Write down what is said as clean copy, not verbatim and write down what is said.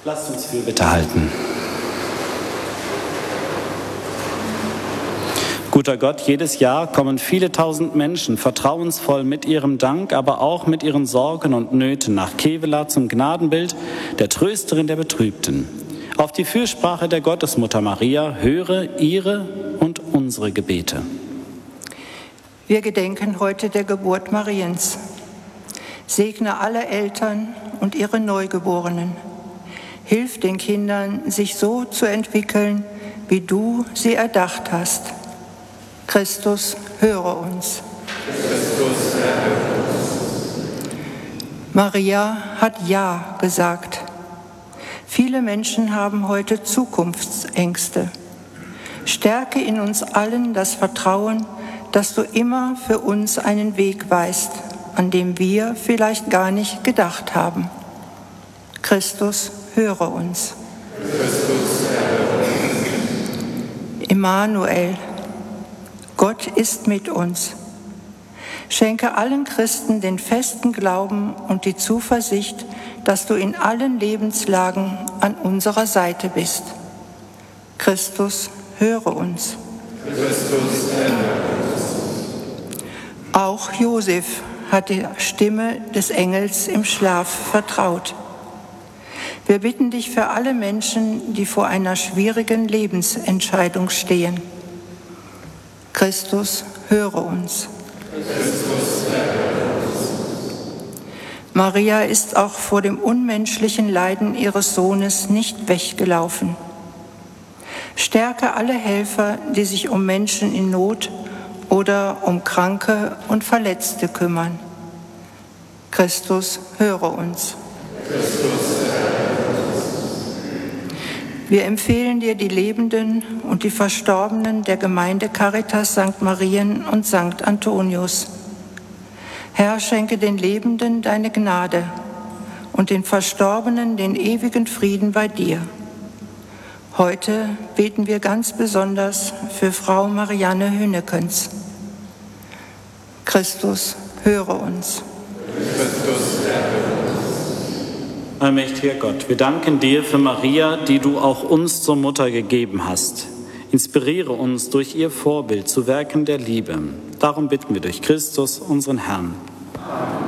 Lasst uns Fürbitte halten. Guter Gott, jedes Jahr kommen viele tausend Menschen vertrauensvoll mit ihrem Dank, aber auch mit ihren Sorgen und Nöten nach Kevela zum Gnadenbild der Trösterin der Betrübten. Auf die Fürsprache der Gottesmutter Maria höre ihre und unsere Gebete. Wir gedenken heute der Geburt Mariens. Segne alle Eltern und ihre Neugeborenen. Hilf den Kindern, sich so zu entwickeln, wie du sie erdacht hast. Christus, höre uns. Christus, erhöre uns. Maria hat Ja gesagt. Viele Menschen haben heute Zukunftsängste. Stärke in uns allen das Vertrauen, dass du immer für uns einen Weg weißt, an dem wir vielleicht gar nicht gedacht haben. Christus, höre uns. Christus, erhöre uns. Immanuel, Gott ist mit uns. Schenke allen Christen den festen Glauben und die Zuversicht, dass du in allen Lebenslagen an unserer Seite bist. Christus, höre uns. Christus, erhöre uns. Auch Josef hat die Stimme des Engels im Schlaf vertraut. Wir bitten dich für alle Menschen, die vor einer schwierigen Lebensentscheidung stehen. Christus, höre uns. Christus, erhöre uns. Maria ist auch vor dem unmenschlichen Leiden ihres Sohnes nicht weggelaufen. Stärke alle Helfer, die sich um Menschen in Not oder um Kranke und Verletzte kümmern. Christus, höre uns. Christus, erhöre uns. Wir empfehlen dir die Lebenden und die Verstorbenen der Gemeinde Caritas St. Marien und St. Antonius. Herr, schenke den Lebenden deine Gnade und den Verstorbenen den ewigen Frieden bei dir. Heute beten wir ganz besonders für Frau Marianne Hünnekens. Christus, höre uns. Christus, erhöre uns. Allmächtiger Gott, wir danken dir für Maria, die du auch uns zur Mutter gegeben hast. Inspiriere uns durch ihr Vorbild zu Werken der Liebe. Darum bitten wir durch Christus, unseren Herrn.